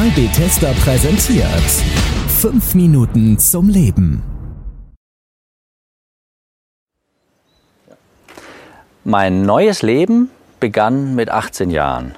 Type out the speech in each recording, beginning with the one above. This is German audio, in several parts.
Kanal Bethesda präsentiert 5 Minuten zum Leben. Mein neues Leben begann mit 18 Jahren.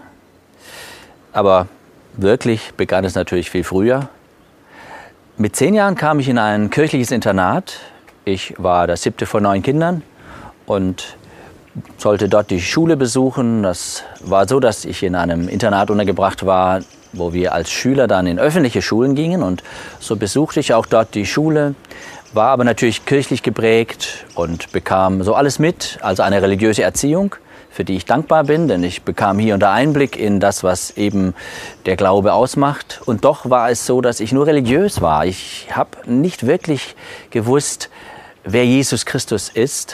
Aber wirklich begann es natürlich viel früher. Mit 10 Jahren kam ich in ein kirchliches Internat. Ich war das 7. von 9 Kindern und sollte dort die Schule besuchen. Das war so, dass ich in einem Internat untergebracht war, wo wir als Schüler dann in öffentliche Schulen gingen. Und so besuchte ich auch dort die Schule, war aber natürlich kirchlich geprägt und bekam so alles mit, also eine religiöse Erziehung, für die ich dankbar bin, denn ich bekam hier und da Einblick in das, was eben der Glaube ausmacht. Und doch war es so, dass ich nur religiös war. Ich habe nicht wirklich gewusst, wer Jesus Christus ist.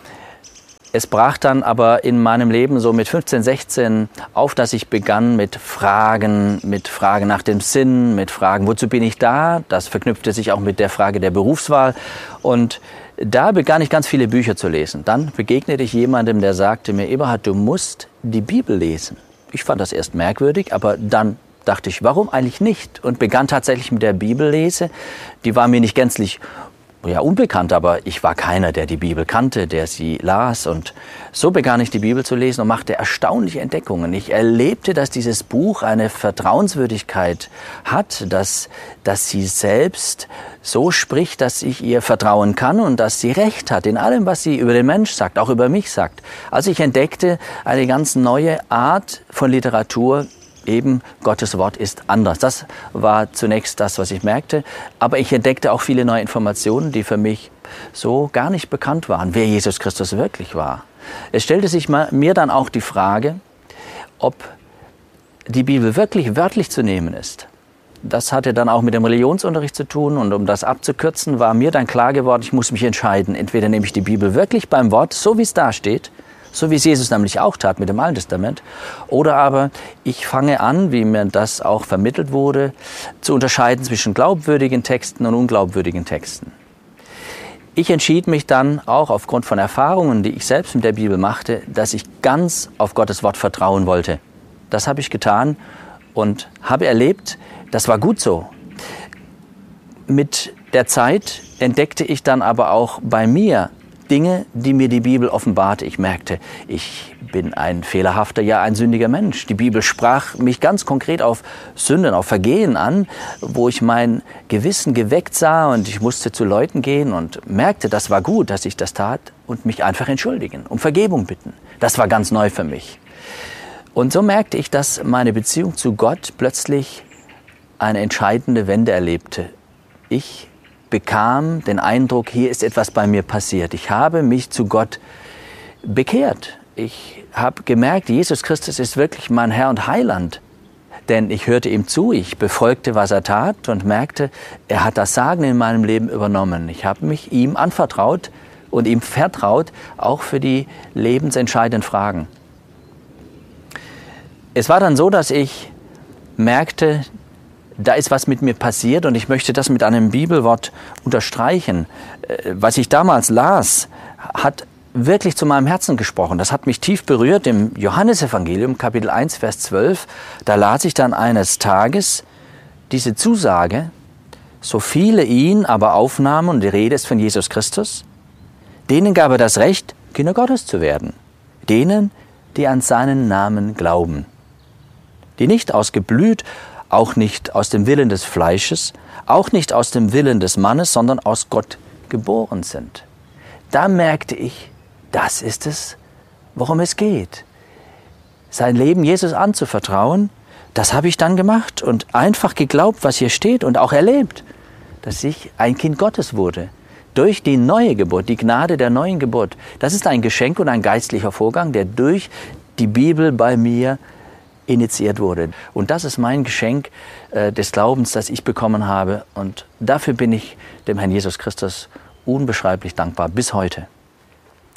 Es brach dann aber in meinem Leben so mit 15, 16 auf, dass ich begann mit Fragen nach dem Sinn, mit Fragen, wozu bin ich da? Das verknüpfte sich auch mit der Frage der Berufswahl. Und da begann ich ganz viele Bücher zu lesen. Dann begegnete ich jemandem, der sagte mir, Eberhard, du musst die Bibel lesen. Ich fand das erst merkwürdig, aber dann dachte ich, warum eigentlich nicht? Und begann tatsächlich mit der Bibellese. Die war mir nicht gänzlich unbekannt, aber ich war keiner, der die Bibel kannte, der sie las. Und so begann ich die Bibel zu lesen und machte erstaunliche Entdeckungen. Ich erlebte, dass dieses Buch eine Vertrauenswürdigkeit hat, dass sie selbst so spricht, dass ich ihr vertrauen kann und dass sie Recht hat in allem, was sie über den Mensch sagt, auch über mich sagt. Also ich entdeckte eine ganz neue Art von Literatur. Eben, Gottes Wort ist anders. Das war zunächst das, was ich merkte. Aber ich entdeckte auch viele neue Informationen, die für mich so gar nicht bekannt waren, wer Jesus Christus wirklich war. Es stellte sich mir dann auch die Frage, ob die Bibel wirklich wörtlich zu nehmen ist. Das hatte dann auch mit dem Religionsunterricht zu tun. Und um das abzukürzen, war mir dann klar geworden, ich muss mich entscheiden. Entweder nehme ich die Bibel wirklich beim Wort, so wie es da steht, so wie es Jesus nämlich auch tat mit dem Alten Testament. Oder aber ich fange an, wie mir das auch vermittelt wurde, zu unterscheiden zwischen glaubwürdigen Texten und unglaubwürdigen Texten. Ich entschied mich dann auch aufgrund von Erfahrungen, die ich selbst mit der Bibel machte, dass ich ganz auf Gottes Wort vertrauen wollte. Das habe ich getan und habe erlebt, das war gut so. Mit der Zeit entdeckte ich dann aber auch bei mir Dinge, die mir die Bibel offenbarte. Ich merkte, ich bin ein fehlerhafter, ja ein sündiger Mensch. Die Bibel sprach mich ganz konkret auf Sünden, auf Vergehen an, wo ich mein Gewissen geweckt sah und ich musste zu Leuten gehen und merkte, das war gut, dass ich das tat und mich einfach entschuldigen, um Vergebung bitten. Das war ganz neu für mich. Und so merkte ich, dass meine Beziehung zu Gott plötzlich eine entscheidende Wende erlebte. Ich bekam den Eindruck, hier ist etwas bei mir passiert. Ich habe mich zu Gott bekehrt. Ich habe gemerkt, Jesus Christus ist wirklich mein Herr und Heiland. Denn ich hörte ihm zu, ich befolgte, was er tat und merkte, er hat das Sagen in meinem Leben übernommen. Ich habe mich ihm anvertraut und ihm vertraut, auch für die lebensentscheidenden Fragen. Es war dann so, dass ich merkte, da ist was mit mir passiert und ich möchte das mit einem Bibelwort unterstreichen. Was ich damals las, hat wirklich zu meinem Herzen gesprochen. Das hat mich tief berührt. Im Johannesevangelium, Kapitel 1, Vers 12, da las ich dann eines Tages diese Zusage, so viele ihn aber aufnahmen, und die Rede ist von Jesus Christus, denen gab er das Recht, Kinder Gottes zu werden. Denen, die an seinen Namen glauben. Die nicht aus Geblüt, auch nicht aus dem Willen des Fleisches, auch nicht aus dem Willen des Mannes, sondern aus Gott geboren sind. Da merkte ich, das ist es, worum es geht. Sein Leben Jesus anzuvertrauen, das habe ich dann gemacht und einfach geglaubt, was hier steht und auch erlebt, dass ich ein Kind Gottes wurde. Durch die neue Geburt, die Gnade der neuen Geburt. Das ist ein Geschenk und ein geistlicher Vorgang, der durch die Bibel bei mir initiiert wurde. Und das ist mein Geschenk des Glaubens, das ich bekommen habe. Und dafür bin ich dem Herrn Jesus Christus unbeschreiblich dankbar bis heute.